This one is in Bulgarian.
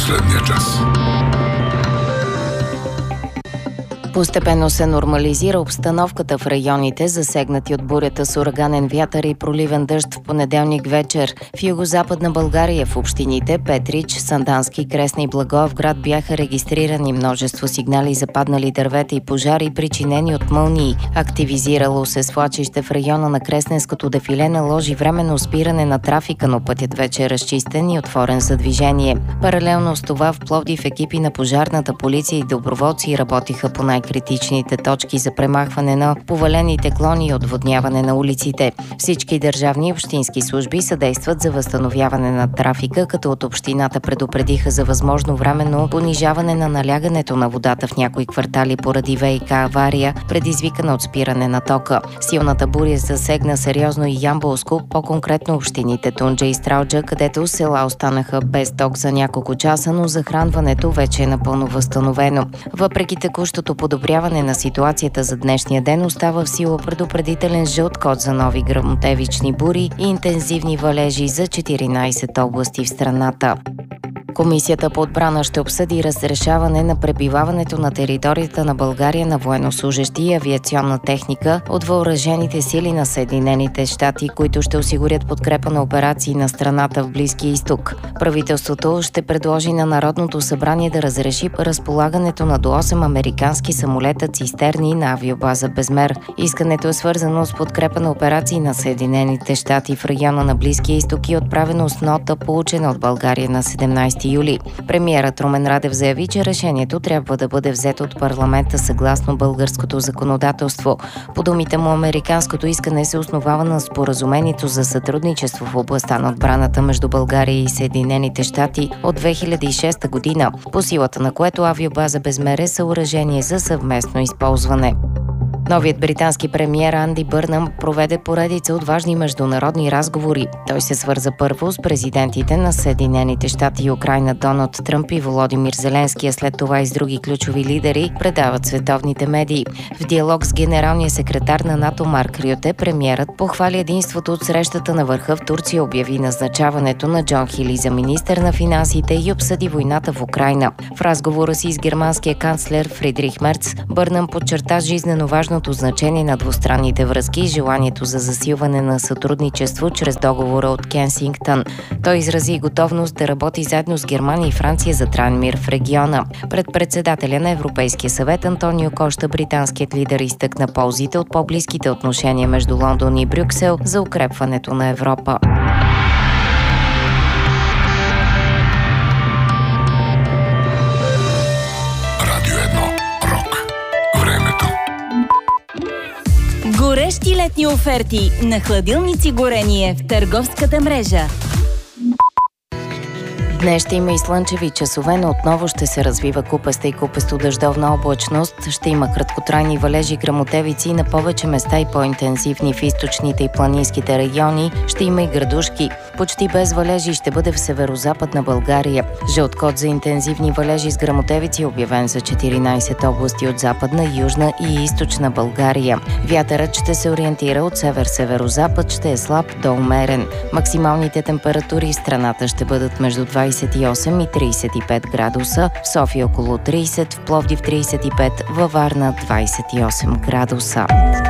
последния час. Постепенно се нормализира обстановката в районите, засегнати от бурята с ураганен вятър и проливен дъжд в понеделник вечер. В югозападна България в общините Петрич, Сандански, Кресна и Благоевград бяха регистрирани множество сигнали за паднали дървета и пожари, причинени от мълнии. Активизирало се свлачище в района на Кресненското дефиле наложи временно спиране на трафика, но пътят вече е разчистен и отворен за движение. Паралелно с това в Пловдив екипи на пожарната полиция и доброволци работиха по критичните точки за премахване на повалените клони и отводняване на улиците. Всички държавни и общински служби съдействат за възстановяване на трафика, като от общината предупредиха за възможно временно понижаване на налягането на водата в някои квартали поради ВиК авария, предизвикана от спиране на тока. Силната буря засегна сериозно и Ямболско, по-конкретно общините Тунджа и Стралджа, където села останаха без ток за няколко часа, но захранването вече е напълно възстановено. Въпреки текущото подобряване на ситуацията за днешния ден остава в сила предупредителен жълт код за нови гръмотевични бури и интензивни валежи за 14 области в страната. Комисията по отбрана ще обсъди разрешаване на пребиваването на територията на България на военнослужещи и авиационна техника от въоръжените сили на Съединените щати, които ще осигурят подкрепа на операции на страната в Близкия изток. Правителството ще предложи на Народното събрание да разреши разполагането на до 8 американски самолета цистерни на авиобаза Безмер. Искането е свързано с подкрепа на операции на Съединените щати в района на Близкия изток и отправено с нота, получена от България на 17 юли. Премиерът Румен Радев заяви, че решението трябва да бъде взето от парламента съгласно българското законодателство. По думите му, американското искане се основава на споразумението за сътрудничество в областта на отбраната между България и Съединените щати от 2006 година, по силата на което авиобаза Безмер е съоръжение за съвместно използване. Новият британски премиер Анди Бърнъм проведе поредица от важни международни разговори. Той се свърза първо с президентите на Съединените щати и Украйна Доналд Тръмп и Володимир Зеленски, а след това и с други ключови лидери, предават световните медии. В диалог с генералния секретар на НАТО Марк Рюте, премиерът похвали единството от срещата на върха в Турция, обяви назначаването на Джон Хили за министър на финансите и обсъди войната в Украйна. В разговора си с германския канцлер Фридрих Мерц, Бърнъм подчерта жизнено важното значение на двустранните връзки и желанието за засилване на сътрудничество чрез договора от Кенсингтън. Той изрази готовност да работи заедно с Германия и Франция за траен мир в региона. Пред председателя на Европейския съвет Антонио Кошта, британският лидер изтъкна ползите от по-близките отношения между Лондон и Брюксел за укрепването на Европа. Горещи летни оферти на хладилници Горение в търговската мрежа. Днес ще има и слънчеви часове, но отново ще се развива купеста и купесто-дъждовна облачност. Ще има краткотрайни валежи, гръмотевици на повече места и по-интензивни в източните и планинските райони. Ще има и градушки. Почти без валежи ще бъде в северозападна България. Жълт код за интензивни валежи с гръмотевици е обявен за 14 области от западна, южна и източна България. Вятърът ще се ориентира от север-северозапад, ще е слаб до умерен. Максималните температури в страната ще бъдат между 28 и 35 градуса, в София около 30, в Пловдив 35, във Варна 28 градуса.